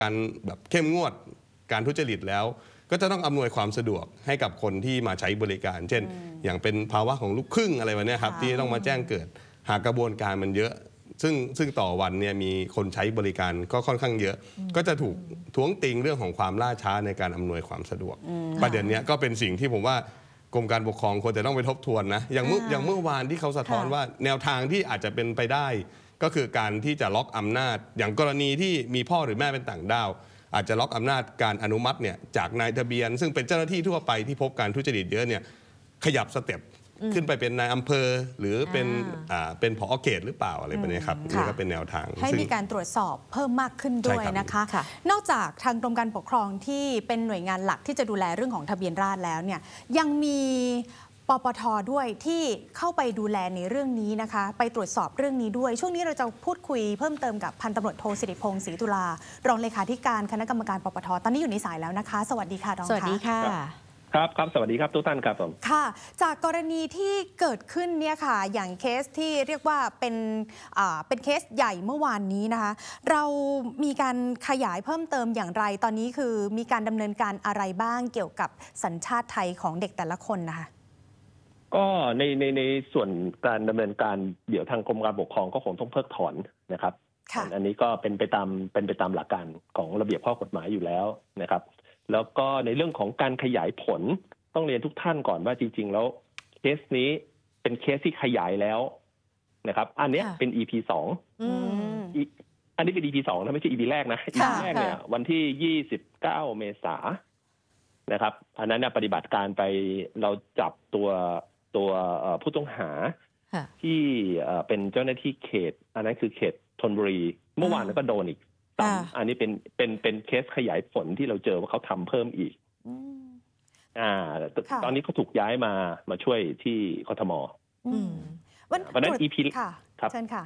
การแบบเข้มงวดการทุจริตแล้วก็จะต้องอำนวยความสะดวกให้กับคนที่มาใช้บริการเช่นอย่างเป็นภาวะของลูกครึ่งอะไรแบบนี้ครับที่ต้องมาแจ้งเกิดหากกระบวนการมันเยอะซึ่งต่อวันเนี่ยมีคนใช้บริการก็ค่อนข้างเยอะก็จะถูกท้วงติงเรื่องของความล่าช้าในการอำนวยความสะดวกประเด็นนี้ก็เป็นสิ่งที่ผมว่ากรมการปกครองควรจะต้องไปทบทวนนะอย่างเมื่อวานที่เขาสะท้อนว่าแนวทางที่อาจจะเป็นไปได้ก็คือการที่จะล็อกอำนาจอย่างกรณีที่มีพ่อหรือแม่เป็นต่างด้าวอาจจะล็อกอำนาจการอนุมัติเนี่ยจากนายทะเบียนซึ่งเป็นเจ้าหน้าที่ทั่วไปที่พบการทุจริตเยอะเนี่ยขยับสเต็ปขึ้นไปเป็นนายอำเภอหรือเป็นผอ.เขตหรือเปล่าอะไรแบบนี้ครับนี่ก็เป็นแนวทางให้มีการตรวจสอบเพิ่มมากขึ้นด้วยนะคะนอกจากทางกรมการปกครองที่เป็นหน่วยงานหลักที่จะดูแลเรื่องของทะเบียนราษฎร์แล้วเนี่ยยังมีปปท.ด้วยที่เข้าไปดูแลในเรื่องนี้นะคะไปตรวจสอบเรื่องนี้ด้วยช่วงนี้เราจะพูดคุยเพิ่มเติมกับพันตำรวจโทสิริพงศ์ศรีตุลารองเลขาธิการคณะกรรมการปปท.ตอนนี้อยู่ในสายแล้วนะคะสวัสดีค่ะรองค่ะสวัสดีค่ะครับสวัสดีครับทุกท่านครับผมค่ะจากกรณีที่เกิดขึ้นเนี่ยค่ะอย่างเคสที่เรียกว่าเป็นเคสใหญ่เมื่อวานนี้นะคะเรามีการขยายเพิ่มเติมอย่างไรตอนนี้คือมีการดำเนินการอะไรบ้างเกี่ยวกับสัญชาติไทยของเด็กแต่ละคนนะคะก็ในส่วนการดำเนินการเดี๋ยวทางกรมการปกครองก็คงต้องเพิกถอนนะครับอันนี้ก็เป็นไปตามหลักการของระเบียบข้อกฎหมายอยู่แล้วนะครับแล้วก็ในเรื่องของการขยายผลต้องเรียนทุกท่านก่อนว่าจริงๆแล้วเคสนี้เป็นเคสที่ขยายแล้วนะครับอันนี้เป็น EP 2อันนี้เป็น EP 2นะไม่ใช่ EP แรกนะ EP แรกเนี่ยวันที่29 เมษายนนะครับอันนั้นปฏิบัติการไปเราจับตัวผู้ต้องหาที่เป็นเจ้าหน้าที่เขตอันนั้นคือเขตธนบุรีเมื่อวานก็โดนอีกอันนี้เป็นเคสขยายผลที่เราเจอว่าเขาทำเพิ่มอีกตอนนี้เขาถูกย้ายมาช่วยที่กทมวันนั้น EP ครับเชิญค่ะ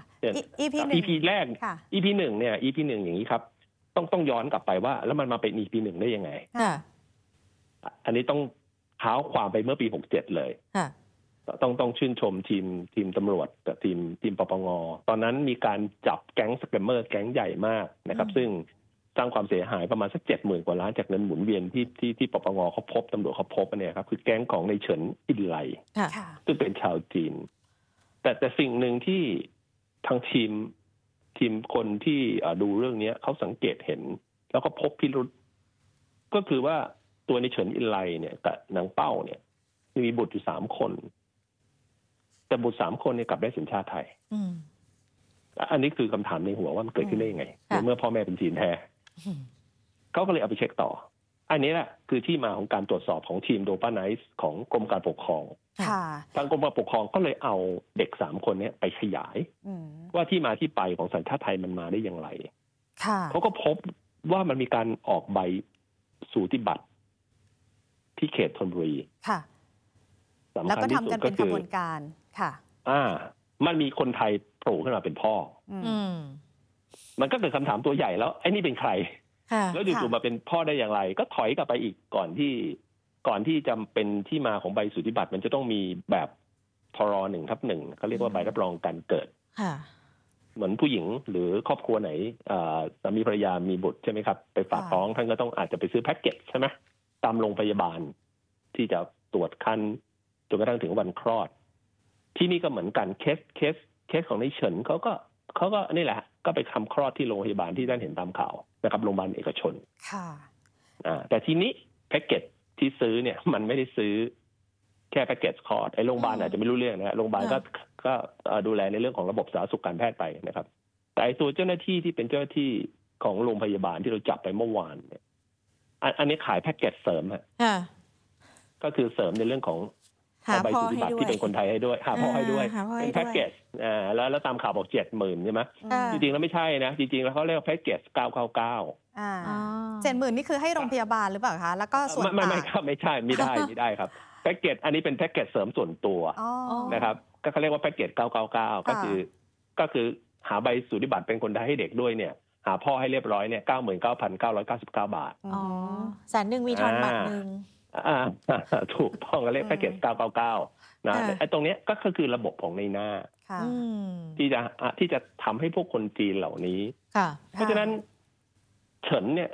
EP แรก EP 1เนี่ย EP 1อย่างนี้ครับต้องย้อนกลับไปว่าแล้วมันมาเป็น EP 1ได้ยังไงอันนี้ต้องเท้าความไปเมื่อปี67เลยต้องชื่นชมทีมตำรวจกับทีมปปงตอนนั้นมีการจับแก๊งสแกมเมอร์แก๊งใหญ่มากนะครับซึ่งสร้างความเสียหายประมาณสัก 70,000 กว่าล้านจากเงินหมุนเวียนที่ปปงเขาพบตำรวจเขาพบเนี่ยครับคือแก๊งของในเฉินอินไลซึ่งเป็นชาวจีนแต่สิ่งหนึ่งที่ทางทีมคนที่ดูเรื่องนี้เขาสังเกตเห็นแล้วก็พบพิรุธก็คือว่าตัวในเฉินอินไลเนี่ยกับนางเป้าเนี่ยมีบุตรอยู่3 คนแต่บุตร3 คนเนี่ยกลับได้สัญชาติไทยอันนี้คือคำถามในหัวว่ามันเกิดขึ้นได้ยังไงเมื่อพ่อแม่เป็นจีนแท้เขาก็เลยเอาไปเช็คต่ออันนี้แหละคือที่มาของการตรวจสอบของทีมโดปาไนซ์ของกรมการปกครองทางกรมการปกครองก็เลยเอาเด็ก3 คนนี้ไปขยายว่าที่มาที่ไปของสัญชาติไทยมันมาได้อย่างไรเขาก็พบว่ามันมีการออกใบสูติบัตรที่เขตธนบุรีแล้วก็ทำกันเป็นกระบวนการค่ะมันมีคนไทยโผล่ขึ้นมาเป็นพ่อมันก็เกิดคำถามตัวใหญ่แล้วไอ้นี่เป็นใครแล้วอยู่ๆมาเป็นพ่อได้อย่างไรก็ถอยกลับไปอีกก่อนที่จะเป็นที่มาของใบสูติบัตรมันจะต้องมีแบบพร1/1เขาเรียกว่าใบรับรองการเกิดเหมือนผู้หญิงหรือครอบครัวไหนสามีภรรยามีบุตรใช่ไหมครับไปฝากท้องท่านก็ต้องอาจจะไปซื้อแพ็กเกจใช่ไหมตามโรงพยาบาลที่จะตรวจคันจนกระทั่งถึงวันคลอดที่นี่ก็เหมือนกันเคสของในเฉินเขาก็นี่แหละก็ไปทำคลอดที่โรงพยาบาลที่ท่านเห็นตามข่าวนะครับโรงพยาบาลเอกชนแต่ทีนี้แพ็กเกจที่ซื้อเนี่ยมันไม่ได้ซื้อแค่แพ็กเกจคลอดไอ้โรงพยาบาลอาจจะไม่รู้เรื่องนะโรงพยาบาลก็ดูแลในเรื่องของระบบสาธารณสุขการแพทย์ไปนะครับแต่ไอ้ตัวเจ้าหน้าที่ที่เป็นเจ้าหน้าที่ของโรงพยาบาลที่เราจับไปเมื่อวานเนี่ยอันนี้ขายแพ็กเกจเสริมก็คือเสริมในเรื่องของใบสูติบัตรที่เป็นคนไทยให้ด้วยหาพ่อให้ด้วยเป็นแพ็กเกจแล้วตามข่าวบอก 70,000 ใช่ไหมจริงๆแล้วไม่ใช่นะจริงๆแล้วเขาเรียกว่าแพ็กเกจ 999 70,000 นี่คือให้โรงพยาบาลหรือเปล่าคะแล้วก็ส่วนไม่ครับไม่ใช่ไม่ได้ครับแพ็กเกจอันนี้เป็นแพ็กเกจเสริมส่วนตัวนะครับก็เขาเรียกว่าแพ็กเกจ 999 ก็คือหาใบสูติบัตรเป็นคนไทยให้เด็กด้วยเนี่ยหาพ่อให้เรียบร้อยเนี่ย 99,999 บาท 100,000มีทอนบัตรนึงถูกต้องก็เรียกแพ็กเกจ 999 นะไอ้ตรงนี้ก็คือระบบของในหน้าที่จะทำให้พวกคนจีนเหล่านี้เพราะฉะนั้นเฉินเนี่ย